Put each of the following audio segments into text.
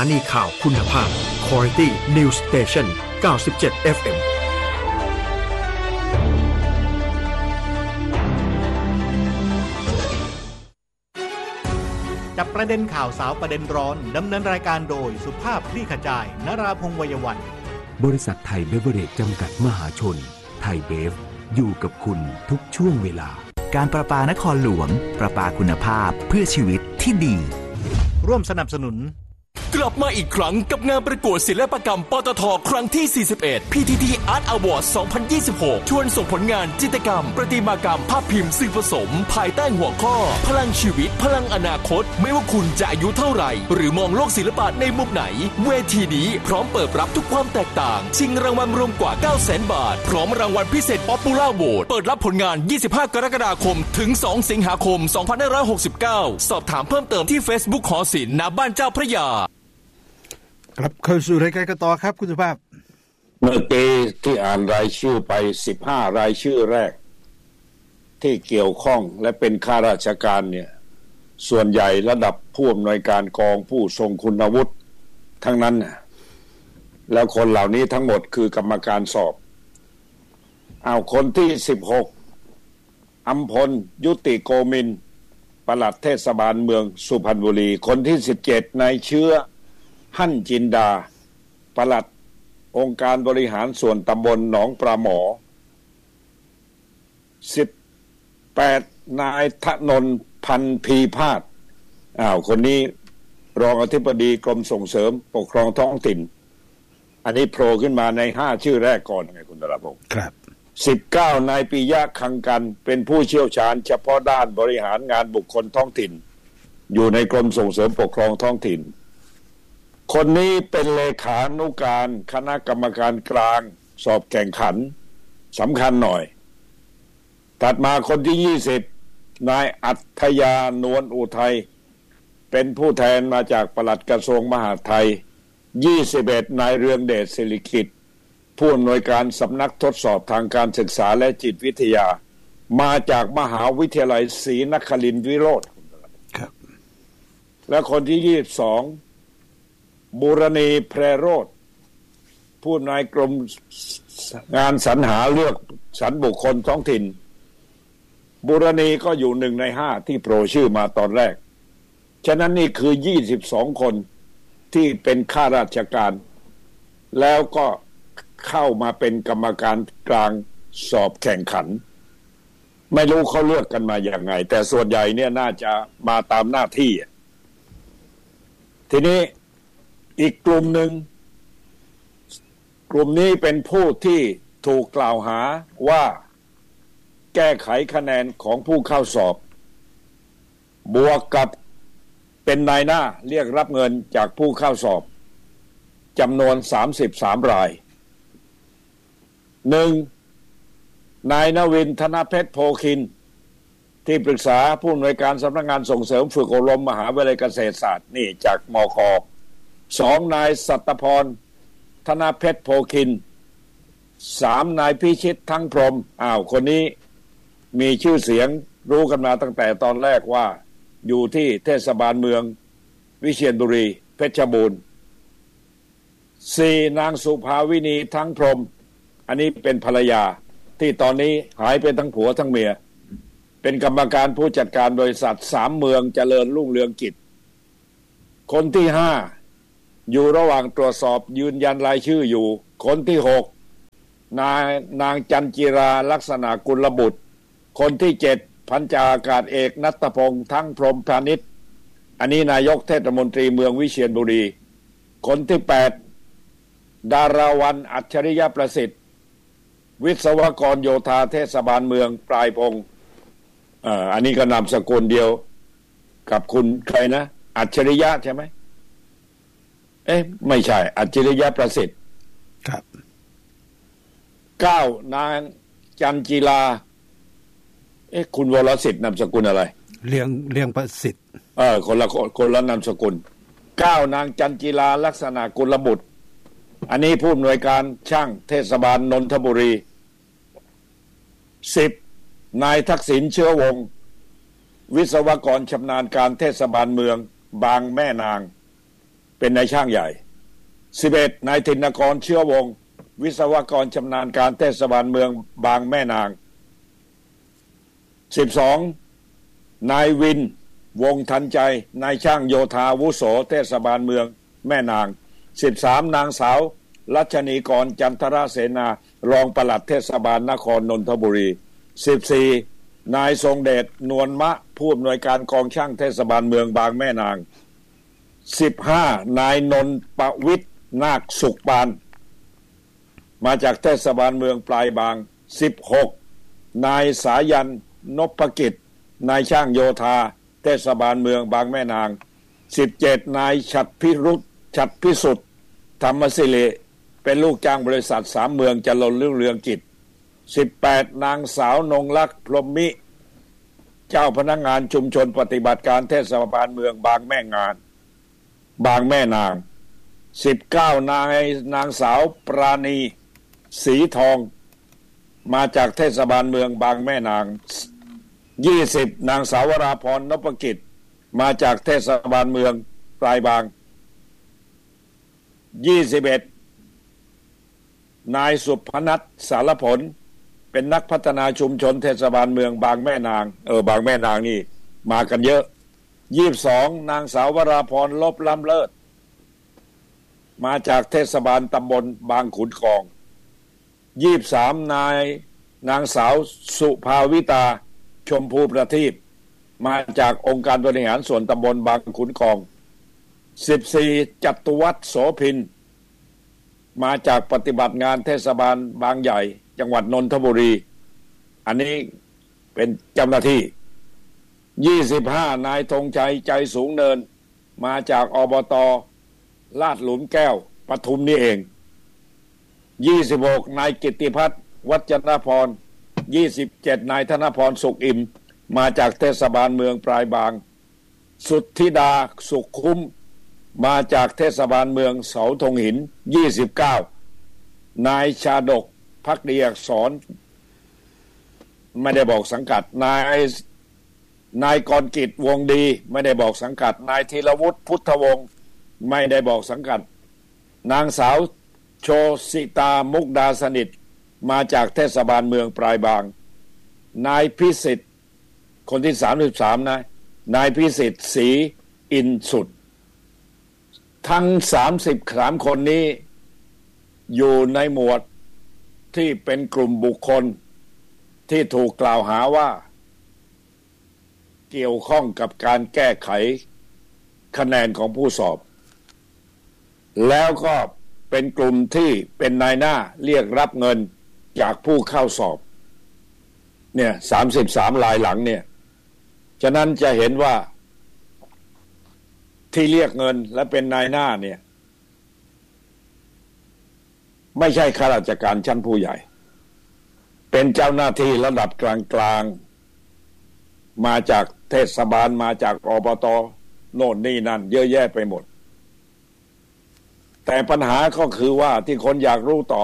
านีข่าวคุณภาพ Quality News Station 97 FM จับประเด็นข่าวสาวประเด็นร้อนดำเนินรายการโดยสุภาพคลี่ขจายนราพงษ์วัยวันบริษัทไทยเบเวอเรจจำกัดมหาชนไทยเบฟอยู่กับคุณทุกช่วงเวลาการประปานครหลวงประปาคุณภาพเพื่อชีวิตที่ดีร่วมสนับสนุนกลับมาอีกครั้งกับงานประกวดศิลปกรรมปตท.ครั้งที่ 41 PTT Art Award 2026 ชวนส่งผลงานจิตรกรรมประติมากรรมภาพพิมพ์สื่อผสมภายใต้หัวข้อพลังชีวิตพลังอนาคตไม่ว่าคุณจะอายุเท่าไหร่หรือมองโลกศิลปะในมุมไหนเวทีนี้พร้อมเปิดรับทุกความแตกต่างชิงรางวัลรวมกว่า 900,000 บาทพร้อมรางวัลพิเศษ Popular Vote เปิดรับผลงาน 25 กรกฎาคมถึง 2 สิงหาคม 2569 สอบถามเพิ่มเติมที่ Facebook หอศิลป์ณบ้านเจ้าพระยาครับเข้าสู่รายการกันต่อครับคุณสุภาพเมื่อกี้ที่อ่านรายชื่อไป15รายชื่อแรกที่เกี่ยวข้องและเป็นข้าราชการเนี่ยส่วนใหญ่ระดับผู้อำนวยการกองผู้ทรงคุณวุฒิทั้งนั้นแล้วคนเหล่านี้ทั้งหมดคือกรรมการสอบเอาคนที่16อัมพลยุติโกมินปลัดเทศบาลเมืองสุพรรณบุรีคนที่17นายเชื้อหั่นจินดาปลัดองค์การบริหารส่วนตำบลหนองปลาหมอ18นายธนนท์พันพีพาสคนนี้รองอธิบดีกรมส่งเสริมปกครองท้องถิ่นอันนี้โผล่ขึ้นมาใน5ชื่อแรกก่อนไงคุณดลพงศ์ครับ 19นายปิยะคังกันเป็นผู้เชี่ยวชาญเฉพาะด้านบริหารงานบุคคลท้องถิ่นอยู่ในกรมส่งเสริมปกครองท้องถิ่นคนนี้เป็นเลขานุการคณะกรรมการกลางสอบแข่งขันสำคัญหน่อยถัดมาคนที่20นายอัธยานวลอุทัยเป็นผู้แทนมาจากปลัดกระทรวงมหาดไทย21นายเรืองเดชศิริกิจผู้อำนวยการสำนักทดสอบทางการศึกษาและจิตวิทยามาจากมหาวิทยาลัยศรีนครินทร์วิโรจน์ครับและคนที่22บูรณีแพรโรจน์ผู้นายกรมงานสรรหาเลือกสรรบุคคลท้องถิ่นบูรณีก็อยู่1ใน5ที่โผล่ชื่อมาตอนแรกฉะนั้นนี่คือ22คนที่เป็นข้าราชการแล้วก็เข้ามาเป็นกรรมการกลางสอบแข่งขันไม่รู้เขาเลือกกันมาอย่างไงแต่ส่วนใหญ่เนี่ยน่าจะมาตามหน้าที่ทีนี้อีกกลุ่มหนึ่งกลุ่มนี้เป็นผู้ที่ถูกกล่าวหาว่าแก้ไขคะแนนของผู้เข้าสอบบวกกับเป็นนายหน้าเรียกรับเงินจากผู้เข้าสอบจำนวน33ราย 1. นายณวินธนเพชรโพคินที่ปรึกษาผู้อำนวยการสำนักงานส่งเสริมฝึกอบรมมหาวิทยาลัยเกษตรศาสตร์นี่จากมค2นายสัตพรธนเพชรโพคิน3นายพิชิตทั้งพรหมคนนี้มีชื่อเสียงรู้กันมาตั้งแต่ตอนแรกว่าอยู่ที่เทศบาลเมืองวิเชียรบุรีเพชรบูรณ์4นางสุภาวินีทั้งพรหมอันนี้เป็นภรรยาที่ตอนนี้หายไปทั้งผัวทั้งเมียเป็นกรรมการผู้จัดการบริษัท3เมืองเจริญรุ่งเรืองกิจคนที่5อยู่ระหว่างตรวจสอบยืนยันรายชื่ออยู่คนที่6นางจันจิราลักษณะกุลบุตรคนที่7พันจ่าอากาศเอกณัฐพงษ์ทั้งพรหมพานิชอันนี้นายกเทศมนตรีเมืองวิเชียรบุรีคนที่8ดาราวันอัจฉริยประสิทธิ์วิศวกรโยธาเทศบาลเมืองปลายพงษ์อันนี้ก็นามสกุลเดียวกับคุณใครนะอัจฉริยะใช่ไหมไม่ใช่อัจฉริยะประสิทธิ์ครับ 9นางจันจิลาคุณวรสิทธิ์นามสกุลอะไรเลียงประสิทธิ์คนละนามสกุล9นางจันจิลาลักษณะกุลบุตรอันนี้ผู้อำนวยการช่างเทศบาลนนทบุรี10นายทักษิณเชื้อวงศ์วิศวกรชำนาญการเทศบาลเมืองบางแม่นางเป็นนายช่างใหญ่11นายธินกรเชื้อวงศ์วิศวกรชำนาญการเทศบาลเมืองบางแม่นาง12นายวินวงทันใจนายช่างโยธาวุโสเทศบาลเมืองแม่นาง13นางสาวรัชนีกรจันทรเสนารองปลัดเทศบาลนครนนทบุรี14นายทรงเดชนวลมะผู้อำนวยการกองช่างเทศบาลเมืองบางแม่นาง15นายนนท์ประวิทย์นาคสุขปานมาจากเทศบาลเมืองปลายบาง16นายสายันนพกิจนายช่างโยธาเทศบาลเมืองบางแม่นาง17นายฉัตรพิสุทธิ์ธรรมศิริเป็นลูกจ้างบริษัท3เมืองเจริญรุ่งเรืองกิจ18นางสาวนงลักษณ์พรหมมิเจ้าพนักงานชุมชนปฏิบัติการเทศบาลเมืองบางแม่นาง19นางสาวปราณีสีทองมาจากเทศบาลเมืองบางแม่นาง20นางสาววราพรนพกิจมาจากเทศบาลเมืองปลายบาง21นายสุพนัทสารผลเป็นนักพัฒนาชุมชนเทศบาลเมืองบางแม่นางบางแม่นางนี่มากันเยอะ22นางสาววราพรลบล้ำเลิศมาจากเทศบาลตำบลบางขุนกอง23นางสาวสุภาวิตาชมพูประทีปมาจากองค์การบริหารส่วนตำบลบางขุนกอง14จัตุวัฒน์โสภินมาจากปฏิบัติงานเทศบาลบางใหญ่จังหวัดนนทบุรีอันนี้เป็นเจ้าหน้าที่25นายธงชัยใจสูงเนินมาจากอบต.ลาดหลุมแก้วปทุมนี่เอง26นายกิตติพัฒน์วัจนพร27นายธนพรสุขอิ่มมาจากเทศบาลเมืองปลายบางสุทธิดาสุขคุ้มมาจากเทศบาลเมืองเสาธงหิน29นายชาดกภักดีอักษรไม่ได้บอกสังกัดนายกรกิจวงดีไม่ได้บอกสังกัดนายธีรวุฒิพุทธวงศ์ไม่ได้บอกสังกัดนางสาวโชสิตามุกดาสนิทมาจากเทศบาลเมืองปลายบางนายพิสิทธิ์คนที่33นายพิสิทธิ์ศรีอินสุดทั้ง33คนนี้อยู่ในหมวดที่เป็นกลุ่มบุคคลที่ถูกกล่าวหาว่าเกี่ยวข้องกับการแก้ไขคะแนนของผู้สอบแล้วก็เป็นกลุ่มที่เป็นนายหน้าเรียกรับเงินจากผู้เข้าสอบเนี่ย33รายหลังเนี่ยฉะนั้นจะเห็นว่าที่เรียกเงินและเป็นนายหน้าเนี่ยไม่ใช่ข้าราชการชั้นผู้ใหญ่เป็นเจ้าหน้าที่ระดับกลางๆมาจากเทศบาลมาจากอบต.โน่นนี่นั่นเยอะแยะไปหมดแต่ปัญหาก็คือว่าที่คนอยากรู้ต่อ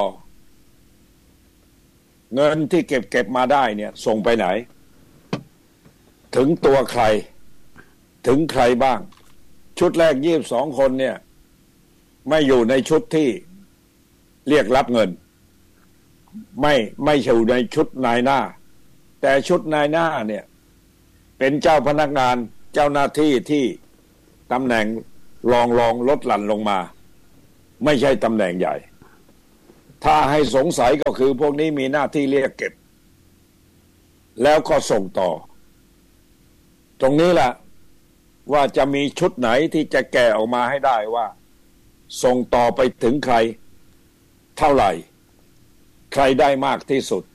เงินที่เก็บมาได้เนี่ยส่งไปไหนถึงตัวใครถึงใครบ้างชุดแรก22คนเนี่ยไม่อยู่ในชุดที่เรียกรับเงินไม่อยู่ในชุดนายหน้าแต่ชุดนายหน้าเนี่ยเป็นเจ้าพนักงานเจ้าหน้าที่ที่ตำแหน่งรองลดหลั่นลงมาไม่ใช่ตำแหน่งใหญ่ถ้าให้สงสัยก็คือพวกนี้มีหน้าที่เรียกเก็บแล้วก็ส่งต่อตรงนี้แหละว่าจะมีชุดไหนที่จะแกะออกมาให้ได้ว่าส่งต่อไปถึงใครเท่าไหร่ใครได้มากที่สุด